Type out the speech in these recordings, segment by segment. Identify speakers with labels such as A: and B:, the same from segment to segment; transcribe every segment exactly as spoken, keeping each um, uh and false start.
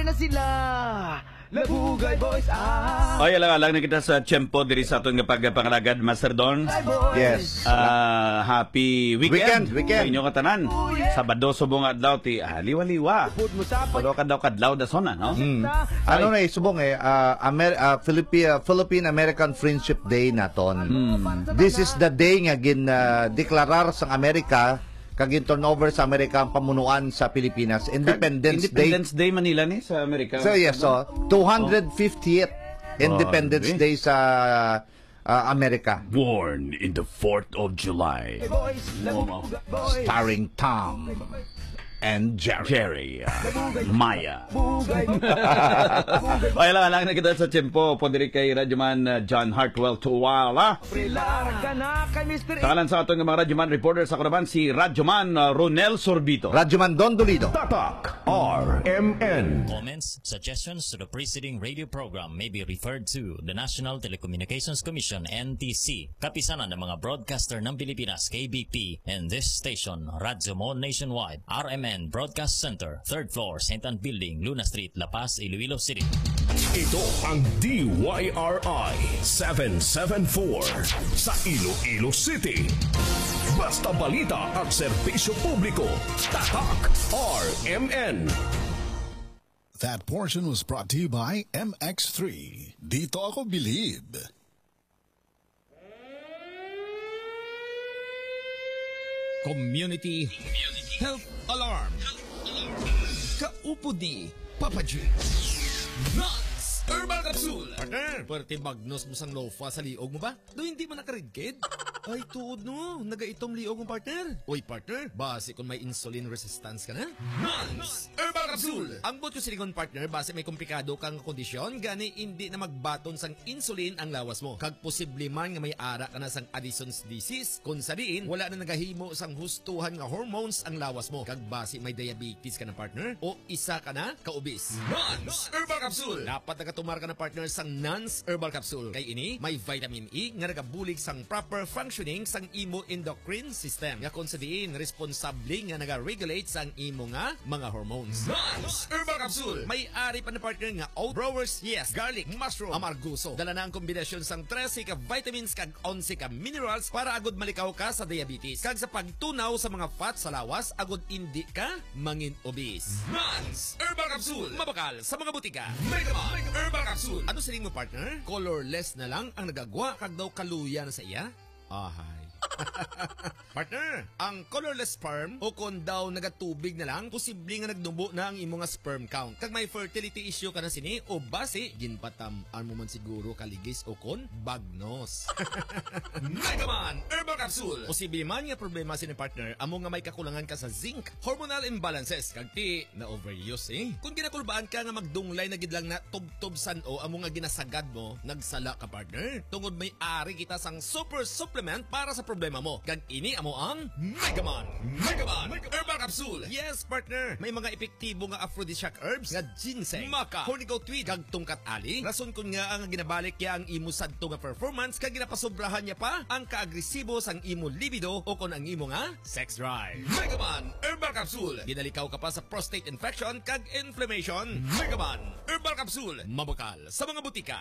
A: na sila. Labugay boys ah.
B: Ay, alang alang na kita sa tiyempo diri sa atong pagpangalagad, Master Don.
C: Yes.
B: Uh, happy weekend.
C: Weekend, weekend.
B: Sa inyo katanan. Sabado subong adlaw ti aliwa-liwa. Pero kadlaw kadlaw da sona, no?
C: Mm. Ano na isubong eh, uh, Amer uh, Philippine uh, Philippine American Friendship Day naton.
B: Mm.
C: This is the day nga gin uh, deklarar sa Amerika kag turnover sa Amerika ang pamunuan sa Pilipinas. Independence,
B: Independence
C: Day.
B: Day Manila ni sa Amerika.
C: So yes, so two hundred fiftieth Independence
B: Oh,
C: Day sa uh, Amerika.
B: Born in the fourth of July.
C: Starring Tom and Jerry.
B: Jerry, uh, Maya. Ay, lang lang na kita sa tiyempo. Po diri kay Radyoman uh, John Hartwell Tuwala. Takalan sa atong mga Radyoman reporter sa Kuraban, si Radyoman uh, Ronel Sorbito.
C: Radyoman Don Dolido.
D: Tatak R M N.
E: Comments, suggestions to the preceding radio program may be referred to the National Telecommunications Commission N T C, kapisanan ng mga broadcaster ng Pilipinas K B P, and this station, Radyo Mo Nationwide, R M N Broadcast Center, third floor, Saint Anne Building, Luna Street, La Paz, Iloilo City.
D: Ito ang D Y R I seven seven four sa Iloilo City. Basta balita at serbisyo publiko. Tatak R M N.
F: That portion was brought to you by M X three. Dito ako bilib.
G: Community Health Alarm. Kaupo di Papa G. Nuts Herbal Capsule. Partner, pwerte magnos mo sang lofa sa liog mo ba? Do hindi man nakaridkid? Ay, tuod no. Nagaitom liog mong partner. Uy, partner, base kung may insulin resistance ka na. Nuts Herbal Capsule. Ang bot ko silingon partner, base may komplikado kang kondisyon, gani hindi na magbaton sang insulin ang lawas mo. Kag posible man nga may ara ka na sang Addison's disease, kung sa diin, wala na nagahimo sang hustuhan nga hormones ang lawas mo. Kag base may diabetes ka na partner, o isa ka na kaubis. Nuts Herbal Capsule. Dapat nagatumar ka na partner sang Nuts Herbal Capsule. Kay ini, may vitamin E nga nagabulig sang proper functioning sang imo endocrine system. Nga kung sa diin, responsable nga naga-regulate sang imo nga mga hormones. Nuts Herbal Capsule. May ari pa na partner nga oat, brewers, yes, garlic, mushroom, amarguso. Dala na ang kombinasyon sang trese ka vitamins kag onse ka minerals para agad malikaw ka sa diabetes. Kag sa pagtunaw sa mga fat sa lawas, agad hindi ka mangin obese. Nuts Herbal Capsule. Mabakal sa mga butika. Megaman Herbal Capsule. Ano siling mo partner? Colorless na lang ang nagagwa kag daw kaluya na sa iya? Ahay. Partner, ang colorless sperm o kung daw nagatubig na lang, posible nga nagdumbo na ang imo nga sperm count. Kag may fertility issue ka na sini o base, ginpatam-an mo man siguro kaligis o kon bagnos. Megaman Herbal Capsule. Posible man nga problema sini partner, amo nga may kakulangan ka sa zinc, hormonal imbalances, kag ti na overuse eh. Kung ginakulbaan ka nga magdunglay na gidlang na tubtob-san o amo nga ginasagad mo, nagsala ka partner. Tungod may ari kita sang super supplement para sa problema mo. Kag ini amo ang Megaman Megaman Herbal Capsule. Yes partner, may mga epektibo nga aphrodisiac herbs nga ginseng, maca, hornigoat tweed, kag tungkat ali. Rason kun nga ang ginabalik ya ang imo sadto nga performance kag ginapasobrahan niya pa ang kaagresibo sang imo libido o kon ang imo nga sex drive. Megaman Herbal Capsule. Ginalikaw ka pa sa prostate infection kag inflammation. Megaman Herbal Capsule. Mabakal sa mga butika.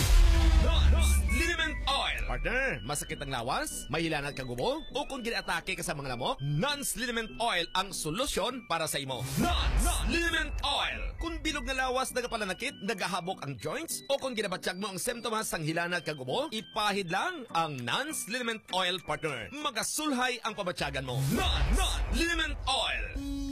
G: Nuts Liniment Oil. Partner, masakit ang lawas? Mahilanat ka gubo? O kung ginaatake ka sa mga lamok? Nuts Liniment Oil ang solusyon para sa imo. Nuts Liniment Oil. Kung bilog na lawas nagapalanakit, nagahabok ang joints, o kung ginabatsyag mo ang simptomas sang hilanat ka gubo, ipahid lang ang Nuts Liniment Oil partner. Magasulhay ang pabatyagan mo. Nuts Liniment Oil.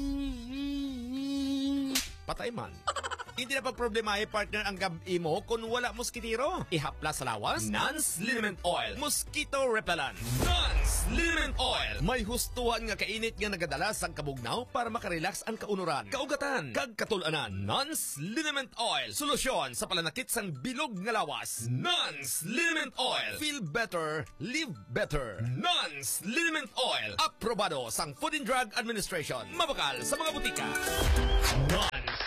G: Patay man. Hindi na pagproblema ay partner ang gabi mo kung wala moskitiro. Ihapla sa lawas, Nuts Liniment Oil. Mosquito Repellent. Nuts Liniment Oil. May hustuhan nga kainit nga nagadala sang kabugnaw para makarelax ang kaunuran, kaugatan, kag katulanan. Nuts Liniment Oil. Solusyon sa palanakit sang bilog nga lawas. Nuts Liniment Oil. Feel better, live better. Nuts Liniment Oil. Aprobado sang Food and Drug Administration. Mabakal sa mga butika. Nuts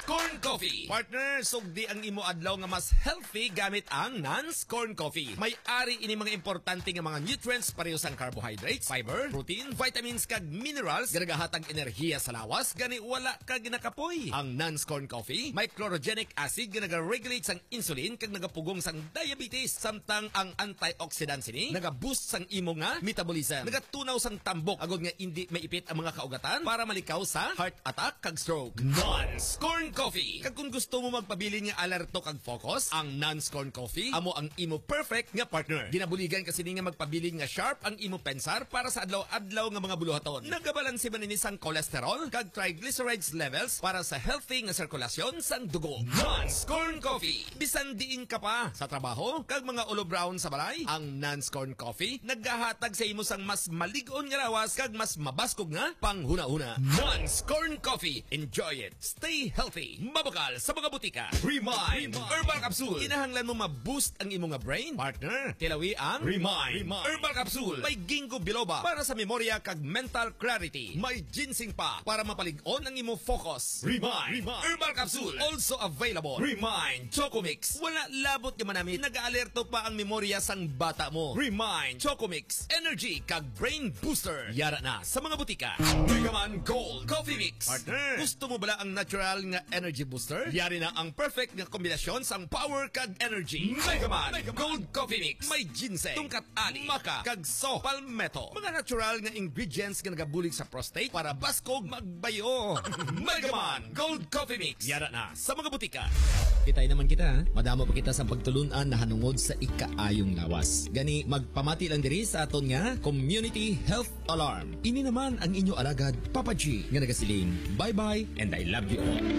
G: Corn Coffee. Partner, sugdi ang imo adlaw nga mas healthy gamit ang Nance Corn Coffee. May ari ini mga importante nga mga nutrients pareho sang carbohydrates, fiber, protein, vitamins kag minerals nga nagahatag enerhiya sa lawas gani wala ka ginakapoy. Ang Nance Corn Coffee may chlorogenic acid nga naga-regulate sang insulin kag nagapugong sang diabetes samtang ang antioxidants ini naga-boost sang imo nga metabolism. Nagatunaw sang tambok agod nga indi maipit ang mga kaugatan para malikaw sa heart attack kag stroke. Nance Corn Coffee. Kag kung gusto mo magpabilin nga alerto kag focus, ang Nance Corn Coffee amo ang imo perfect nga partner. Ginabuligan kasi ni nga magpabilin nga sharp ang imo pensar para sa adlaw-adlaw nga mga buluhaton. Nagabalanse man ini sang cholesterol kag triglycerides levels para sa healthy nga sirkulasyon sang dugo. Nance Corn Coffee. Bisan diin ka pa sa trabaho kag mga ulo brown sa balay, ang Nance Corn Coffee naggahatag sa imo sang mas malig-on nga lawas kag mas mabaskog nga panghuna-huna. Nance Corn Coffee. Enjoy it. Stay healthy. Mabakal sa mga butika. Remind. Herbal Capsule. Kinahanglan mo ma-boost ang imo nga brain. Partner, tilawi ang Remind. Herbal Capsule. May ginkgo biloba para sa memorya kag mental clarity. May ginseng pa para mapalig-on ang imo focus. Remind. Herbal Capsule. Also available. Remind. Chocomix. Wala labot nga manamit. Nag-aalerto pa ang memorya sang bata mo. Remind. Chocomix. Energy kag brain booster. Yara na sa mga butika. Megaman Gold Coffee Mix. Partner, gusto mo bala ang natural nga energy booster? Yari na ang perfect nga kombinasyon sang power kag energy. Megaman Gold Coffee Mix. May ginseng, tungkat ali, maka, kag so, palmetto. Mga natural nga ingredients nga nagabulig sa prostate para baskog magbayo. Megaman Gold Coffee Mix. Yara na sa mga butika. Kitay naman kita, ha? Madamo pa kita sa pagtulunan na hanungod sa ikaayong lawas. Gani, magpamati lang diri sa aton nga Community Health Alarm. Ini naman ang inyo alagad, Papa G, nga nagasiling, bye-bye and I love you all.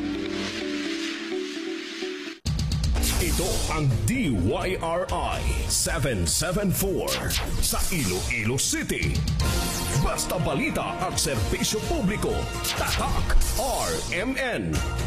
D: Ito ang D Y R I seven seven four sa Iloilo City. Basta balita at serbisyo publiko. Tatak R M N.